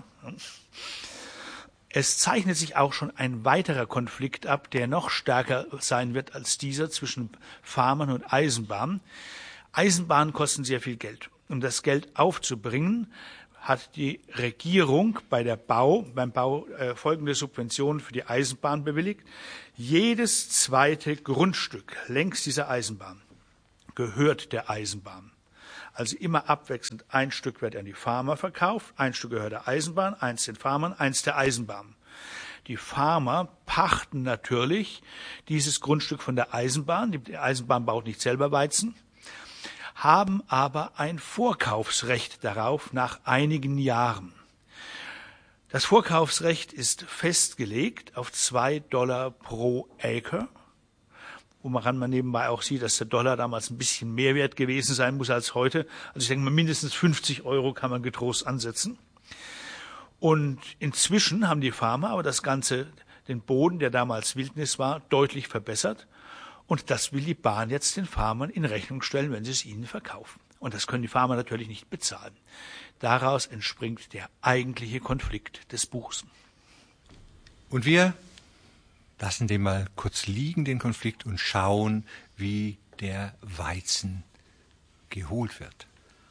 Es zeichnet sich auch schon ein weiterer Konflikt ab, der noch stärker sein wird als dieser zwischen Farmern und Eisenbahn. Eisenbahnen kosten sehr viel Geld. Um das Geld aufzubringen, hat die Regierung bei der Bau, beim Bau äh, folgende Subventionen für die Eisenbahn bewilligt. Jedes zweite Grundstück längs dieser Eisenbahn gehört der Eisenbahn. Also immer abwechselnd. Ein Stück wird an die Farmer verkauft, ein Stück gehört der Eisenbahn, eins den Farmern, eins der Eisenbahn. Die Farmer pachten natürlich dieses Grundstück von der Eisenbahn. Die Eisenbahn baut nicht selber Weizen, haben aber ein Vorkaufsrecht darauf nach einigen Jahren. Das Vorkaufsrecht ist festgelegt auf zwei Dollar pro Acre, woran man nebenbei auch sieht, dass der Dollar damals ein bisschen mehr wert gewesen sein muss als heute. Also ich denke mal, mindestens fünfzig Euro kann man getrost ansetzen. Und inzwischen haben die Farmer aber das Ganze, den Boden, der damals Wildnis war, deutlich verbessert. Und das will die Bahn jetzt den Farmern in Rechnung stellen, wenn sie es ihnen verkaufen. Und das können die Farmer natürlich nicht bezahlen. Daraus entspringt der eigentliche Konflikt des Buchs. Und wir lassen den mal kurz liegen, den Konflikt, und schauen, wie der Weizen geholt wird.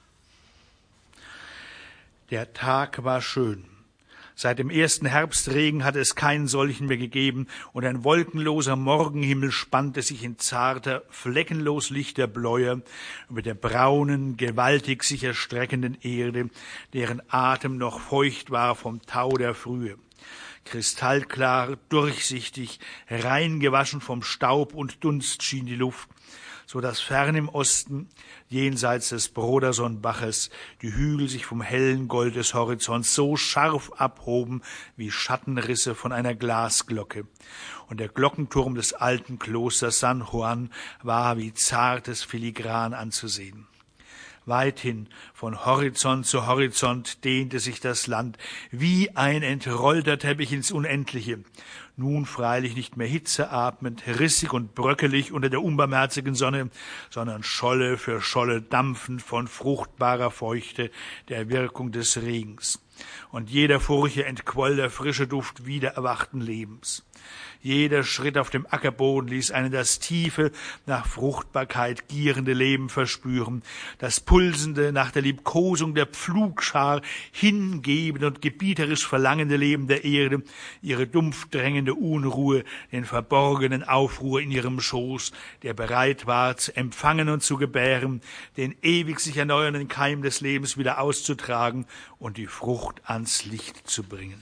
Der Tag war schön. Seit dem ersten Herbstregen hatte es keinen solchen mehr gegeben, und ein wolkenloser Morgenhimmel spannte sich in zarter, fleckenlos lichter Bläue über der braunen, gewaltig sich erstreckenden Erde, deren Atem noch feucht war vom Tau der Frühe. Kristallklar, durchsichtig, rein gewaschen vom Staub und Dunst schien die Luft, so dass fern im Osten, jenseits des Broderson-Baches, die Hügel sich vom hellen Gold des Horizonts so scharf abhoben wie Schattenrisse von einer Glasglocke. Und der Glockenturm des alten Klosters San Juan war wie zartes Filigran anzusehen. Weithin, von Horizont zu Horizont, dehnte sich das Land wie ein entrollter Teppich ins Unendliche. Nun freilich nicht mehr hitzeatmend, rissig und bröckelig unter der unbarmherzigen Sonne, sondern Scholle für Scholle dampfend von fruchtbarer Feuchte, der Wirkung des Regens. Und jeder Furche entquoll der frische Duft wiedererwachten Lebens. Jeder Schritt auf dem Ackerboden ließ einen das tiefe, nach Fruchtbarkeit gierende Leben verspüren, das pulsende, nach der Liebkosung der Pflugschar hingebende und gebieterisch verlangende Leben der Erde, ihre dumpf drängende Unruhe, den verborgenen Aufruhr in ihrem Schoß, der bereit war, zu empfangen und zu gebären, den ewig sich erneuernden Keim des Lebens wieder auszutragen und die Frucht ans Licht zu bringen.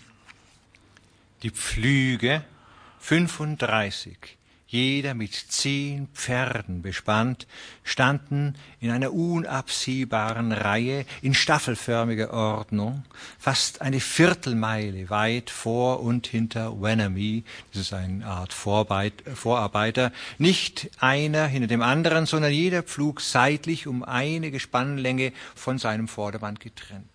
Die Pflüge, fünfunddreißig, jeder mit zehn Pferden bespannt, standen in einer unabsehbaren Reihe in staffelförmiger Ordnung, fast eine Viertelmeile weit vor und hinter Wennermee, das ist eine Art Vorbeit, Vorarbeiter, nicht einer hinter dem anderen, sondern jeder Pflug seitlich um eine Gespannlänge von seinem Vorderband getrennt.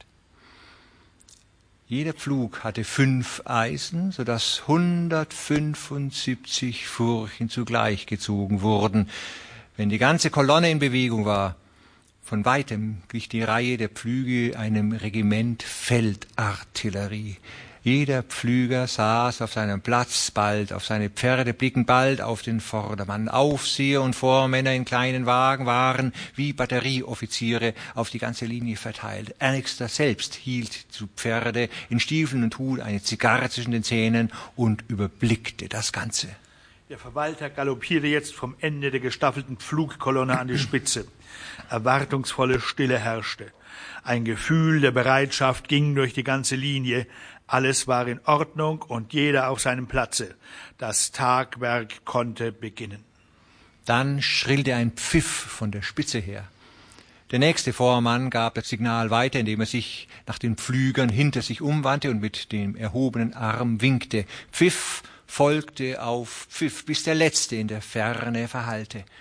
Jeder Pflug hatte fünf Eisen, sodass hundertfünfundsiebzig Furchen zugleich gezogen wurden. Wenn die ganze Kolonne in Bewegung war, von weitem glich die Reihe der Pflüge einem Regiment Feldartillerie. Jeder Pflüger saß auf seinem Platz, bald auf seine Pferde, blickend bald auf den Vordermann. Aufseher und Vormänner in kleinen Wagen waren wie Batterieoffiziere auf die ganze Linie verteilt. Annixter selbst hielt zu Pferde in Stiefeln und Hut eine Zigarre zwischen den Zähnen und überblickte das Ganze. Der Verwalter galoppierte jetzt vom Ende der gestaffelten Pflugkolonne an die Spitze. Erwartungsvolle Stille herrschte. Ein Gefühl der Bereitschaft ging durch die ganze Linie. Alles war in Ordnung und jeder auf seinem Platze. Das Tagwerk konnte beginnen. Dann schrillte ein Pfiff von der Spitze her. Der nächste Vormann gab das Signal weiter, indem er sich nach den Pflügern hinter sich umwandte und mit dem erhobenen Arm winkte. Pfiff folgte auf Pfiff, bis der letzte in der Ferne verhallte.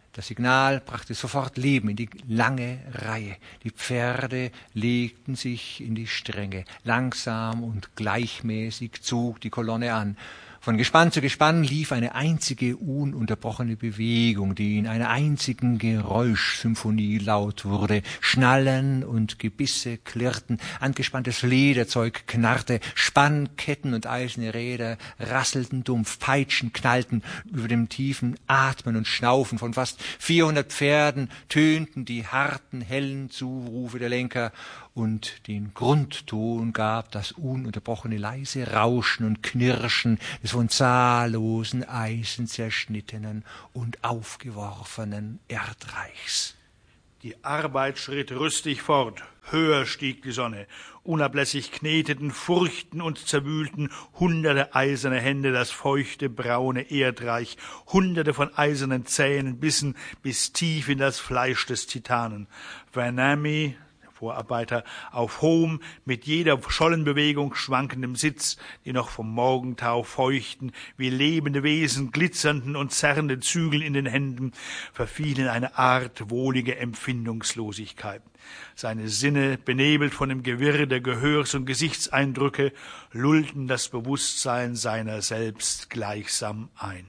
Das Signal brachte sofort Leben in die lange Reihe. Die Pferde legten sich in die Stränge. Langsam und gleichmäßig zog die Kolonne an. Von Gespann zu Gespann lief eine einzige ununterbrochene Bewegung, die in einer einzigen Geräuschsymphonie laut wurde. Schnallen und Gebisse klirrten, angespanntes Lederzeug knarrte, Spannketten und eiserne Räder rasselten dumpf, Peitschen knallten. Über dem tiefen Atmen und Schnaufen von fast vierhundert Pferden tönten die harten, hellen Zurufe der Lenker, und den Grundton gab das ununterbrochene leise Rauschen und Knirschen des von zahllosen Eisen zerschnittenen und aufgeworfenen Erdreichs. Die Arbeit schritt rüstig fort. Höher stieg die Sonne. Unablässig kneteten, furchten und zerwühlten hunderte eiserne Hände das feuchte, braune Erdreich. Hunderte von eisernen Zähnen bissen bis tief in das Fleisch des Titanen. Vanami, Vorarbeiter, auf hohem, mit jeder Schollenbewegung schwankendem Sitz, die noch vom Morgentau feuchten, wie lebende Wesen, glitzernden und zerrende Zügel in den Händen, verfiel in eine Art wohlige Empfindungslosigkeit. Seine Sinne, benebelt von dem Gewirr der Gehörs- und Gesichtseindrücke, lullten das Bewusstsein seiner selbst gleichsam ein.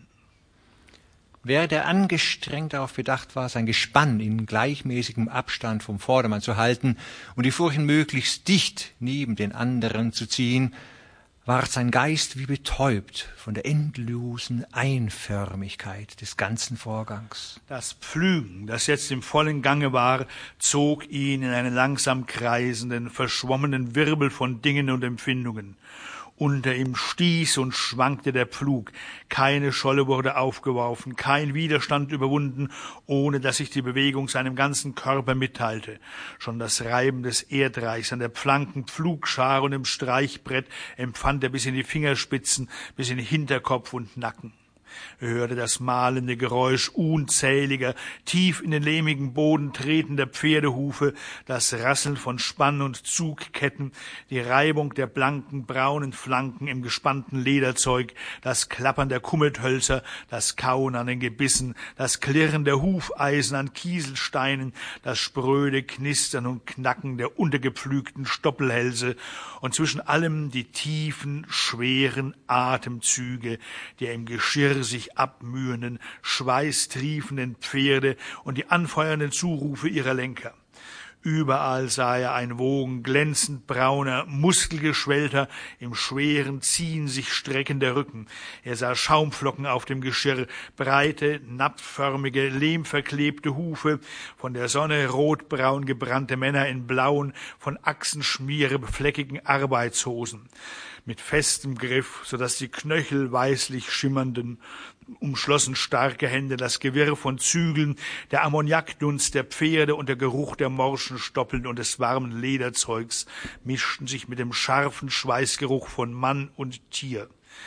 Während er angestrengt darauf bedacht war, sein Gespann in gleichmäßigem Abstand vom Vordermann zu halten und die Furchen möglichst dicht neben den anderen zu ziehen, ward sein Geist wie betäubt von der endlosen Einförmigkeit des ganzen Vorgangs. Das Pflügen, das jetzt im vollen Gange war, zog ihn in einen langsam kreisenden, verschwommenen Wirbel von Dingen und Empfindungen. Unter ihm stieß und schwankte der Pflug. Keine Scholle wurde aufgeworfen, kein Widerstand überwunden, ohne dass sich die Bewegung seinem ganzen Körper mitteilte. Schon das Reiben des Erdreichs an der blanken Pflugschar und im Streichbrett empfand er bis in die Fingerspitzen, bis in Hinterkopf und Nacken. Er hörte das mahlende Geräusch unzähliger, tief in den lehmigen Boden tretender Pferdehufe, das Rasseln von Spann- und Zugketten, die Reibung der blanken, braunen Flanken im gespannten Lederzeug, das Klappern der Kummelthölzer, das Kauen an den Gebissen, das Klirren der Hufeisen an Kieselsteinen, das spröde Knistern und Knacken der untergepflügten Stoppelhälse und zwischen allem die tiefen, schweren Atemzüge, die er im Geschirr sich abmühenden, schweißtriefenden Pferde und die anfeuernden Zurufe ihrer Lenker. Überall sah er ein Wogen glänzend brauner, muskelgeschwellter, im schweren Ziehen sich streckender Rücken. Er sah Schaumflocken auf dem Geschirr, breite, napfförmige, lehmverklebte Hufe, von der Sonne rotbraun gebrannte Männer in blauen, von Achsenschmiere befleckigen Arbeitshosen. Mit festem Griff, so dass die Knöchel weißlich schimmernden, umschlossen starke Hände das Gewirr von Zügeln, der Ammoniakdunst der Pferde und der Geruch der morschen Stoppeln und des warmen Lederzeugs mischten sich mit dem scharfen Schweißgeruch von Mann und Tier.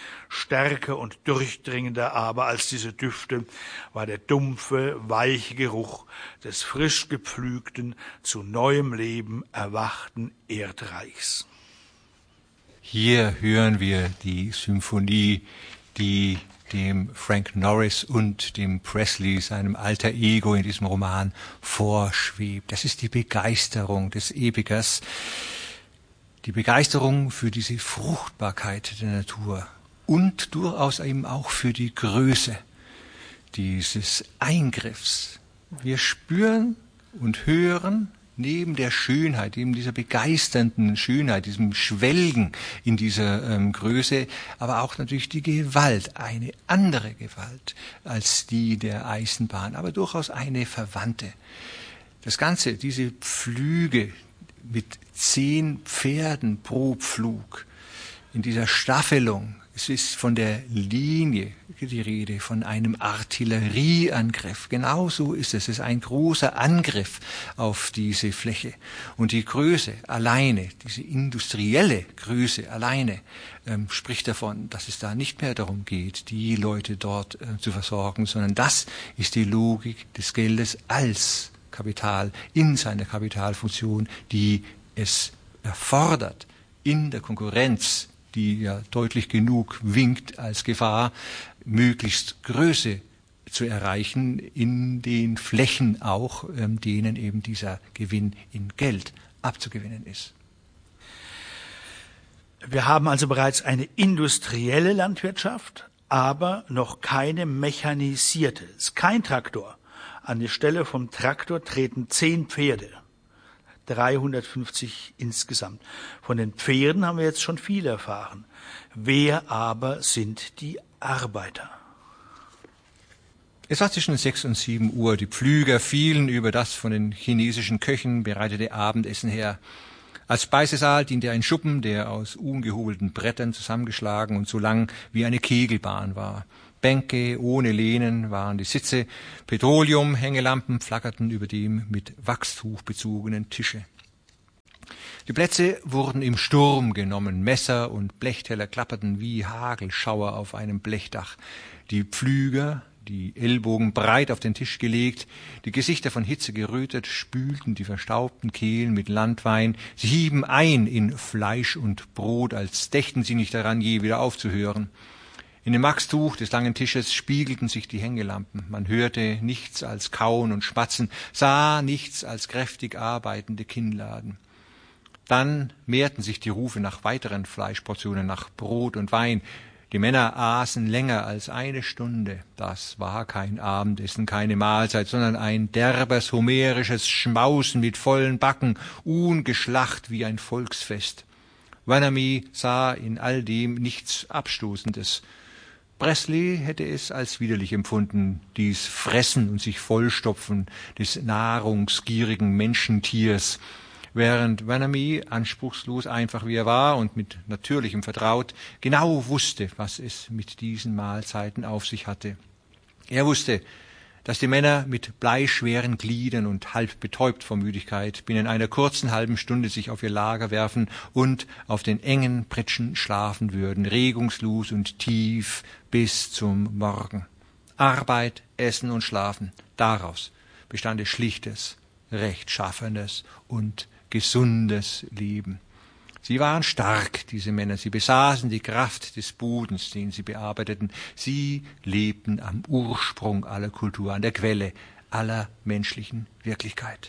Stärker und durchdringender aber als diese Düfte war der dumpfe, weiche Geruch des frisch gepflügten, zu neuem Leben erwachten Erdreichs. Hier hören wir die Symphonie, die dem Frank Norris und dem Presley, seinem alter Ego in diesem Roman, vorschwebt. Das ist die Begeisterung des Epikers, die Begeisterung für diese Fruchtbarkeit der Natur und durchaus eben auch für die Größe dieses Eingriffs. Wir spüren und hören neben der Schönheit, neben dieser begeisternden Schönheit, diesem Schwelgen in dieser ähm, Größe, aber auch natürlich die Gewalt, eine andere Gewalt als die der Eisenbahn, aber durchaus eine verwandte. Das Ganze, diese Pflüge mit zehn Pferden pro Pflug, in dieser Staffelung, es ist von der Linie die Rede, von einem Artillerieangriff. Genauso ist es. Es ist ein großer Angriff auf diese Fläche. Und die Größe alleine, diese industrielle Größe alleine, ähm, spricht davon, dass es da nicht mehr darum geht, die Leute dort äh, zu versorgen, sondern das ist die Logik des Geldes als Kapital, in seiner Kapitalfunktion, die es erfordert, in der Konkurrenz, die ja deutlich genug winkt als Gefahr, möglichst Größe zu erreichen, in den Flächen auch, ähm, denen eben dieser Gewinn in Geld abzugewinnen ist. Wir haben also bereits eine industrielle Landwirtschaft, aber noch keine mechanisierte. Es ist kein Traktor. An die Stelle vom Traktor treten zehn Pferde, dreihundertfünfzig insgesamt. Von den Pferden haben wir jetzt schon viel erfahren. Wer aber sind die Arbeiter? Es war zwischen sechs und sieben Uhr. Die Pflüger fielen über das von den chinesischen Köchen bereitete Abendessen her. Als Speisesaal diente ein Schuppen, der aus ungehobelten Brettern zusammengeschlagen und so lang wie eine Kegelbahn war. Bänke ohne Lehnen waren die Sitze, Petroleumhängelampen flackerten über dem mit Wachstuch bezogenen Tische. Die Plätze wurden im Sturm genommen, Messer und Blechteller klapperten wie Hagelschauer auf einem Blechdach. Die Pflüger, die Ellbogen breit auf den Tisch gelegt, die Gesichter von Hitze gerötet, spülten die verstaubten Kehlen mit Landwein. Sie hieben ein in Fleisch und Brot, als dächten sie nicht daran, je wieder aufzuhören. In dem Wachstuch des langen Tisches spiegelten sich die Hängelampen. Man hörte nichts als Kauen und Schmatzen, sah nichts als kräftig arbeitende Kinnladen. Dann mehrten sich die Rufe nach weiteren Fleischportionen, nach Brot und Wein. Die Männer aßen länger als eine Stunde. Das war kein Abendessen, keine Mahlzeit, sondern ein derbes, homerisches Schmausen mit vollen Backen, ungeschlacht wie ein Volksfest. Vanamee sah in all dem nichts Abstoßendes. Presley hätte es als widerlich empfunden, dies Fressen und sich Vollstopfen des nahrungsgierigen Menschentiers, während Vanamee, anspruchslos einfach wie er war und mit Natürlichem vertraut, genau wusste, was es mit diesen Mahlzeiten auf sich hatte. Er wusste, dass die Männer mit bleischweren Gliedern und halb betäubt vor Müdigkeit binnen einer kurzen halben Stunde sich auf ihr Lager werfen und auf den engen Pritschen schlafen würden, regungslos und tief bis zum Morgen. Arbeit, Essen und Schlafen, daraus bestand es schlichtes, rechtschaffenes und gesundes Leben. Sie waren stark, diese Männer. Sie besaßen die Kraft des Bodens, den sie bearbeiteten. Sie lebten am Ursprung aller Kultur, an der Quelle aller menschlichen Wirklichkeit.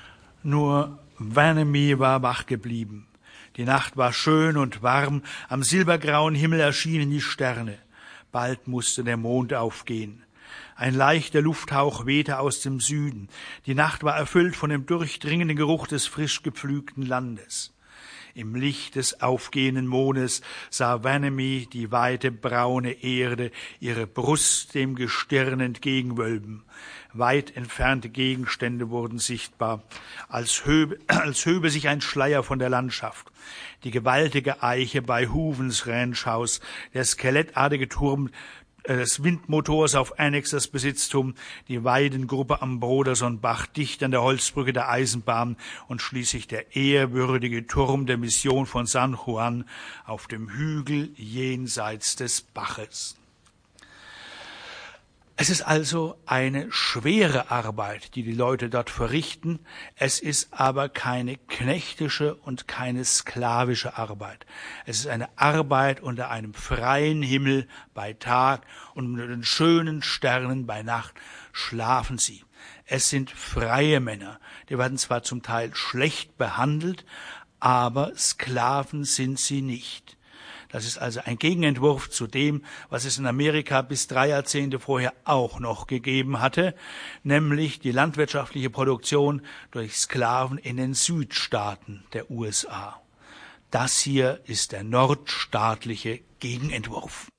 Nur Vanamee war wach geblieben. Die Nacht war schön und warm. Am silbergrauen Himmel erschienen die Sterne. Bald musste der Mond aufgehen. Ein leichter Lufthauch wehte aus dem Süden. Die Nacht war erfüllt von dem durchdringenden Geruch des frisch gepflügten Landes. Im Licht des aufgehenden Mondes sah Vanamee die weite braune Erde, ihre Brust dem Gestirn entgegenwölben. Weit entfernte Gegenstände wurden sichtbar, als höbe, als höbe sich ein Schleier von der Landschaft. Die gewaltige Eiche bei Hoovens Ranch House, der skelettartige Turm des Windmotors auf Annexers Besitztum, die Weidengruppe am Brodersonbach, dicht an der Holzbrücke der Eisenbahn und schließlich der ehrwürdige Turm der Mission von San Juan auf dem Hügel jenseits des Baches. Es ist also eine schwere Arbeit, die die Leute dort verrichten. Es ist aber keine knechtische und keine sklavische Arbeit. Es ist eine Arbeit unter einem freien Himmel bei Tag und unter den schönen Sternen bei Nacht schlafen sie. Es sind freie Männer. Die werden zwar zum Teil schlecht behandelt, aber Sklaven sind sie nicht. Das ist also ein Gegenentwurf zu dem, was es in Amerika bis drei Jahrzehnte vorher auch noch gegeben hatte, nämlich die landwirtschaftliche Produktion durch Sklaven in den Südstaaten der U S A. Das hier ist der nordstaatliche Gegenentwurf.